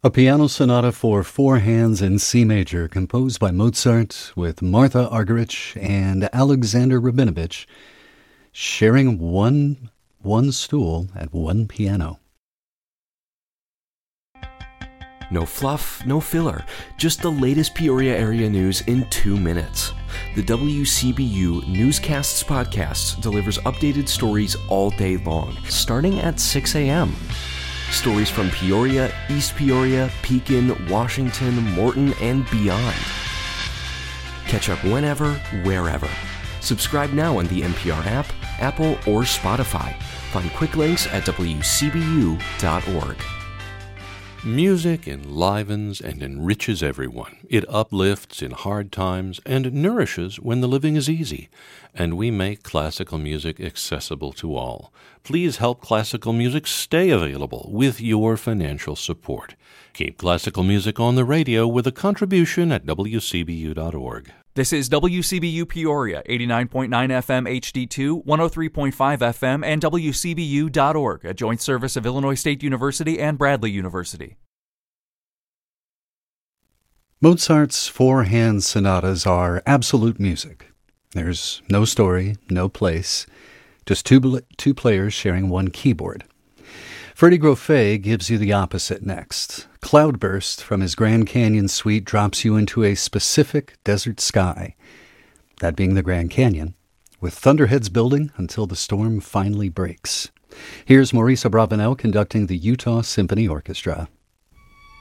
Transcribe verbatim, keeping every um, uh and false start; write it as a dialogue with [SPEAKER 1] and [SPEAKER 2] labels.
[SPEAKER 1] A piano sonata for four hands in C major, composed by Mozart with Martha Argerich and Alexander Rabinovich, sharing one one stool at one piano.
[SPEAKER 2] No fluff, no filler, just the latest Peoria area news in two minutes. The W C B U Newscasts Podcast delivers updated stories all day long, starting at six a.m. Stories from Peoria, East Peoria, Pekin, Washington, Morton, and beyond. Catch up whenever, wherever. Subscribe now on the N P R app, Apple, or Spotify. Find quick links at w c b u dot org.
[SPEAKER 3] Music enlivens and enriches everyone. It uplifts in hard times and nourishes when the living is easy. And we make classical music accessible to all. Please help classical music stay available with your financial support. Keep classical music on the radio with a contribution at w c b u dot org.
[SPEAKER 4] This is W C B U Peoria, eighty-nine point nine F M H D two, one oh three point five F M, and w c b u dot org, a joint service of Illinois State University and Bradley University.
[SPEAKER 1] Mozart's four-hand sonatas are absolute music. There's no story, no place, just two, bl- two players sharing one keyboard. Freddie Grofé gives you the opposite next. Cloudburst from his Grand Canyon suite drops you into a specific desert sky, that being the Grand Canyon, with thunderheads building until the storm finally breaks. Here's Maurice Abravanel conducting the Utah Symphony Orchestra.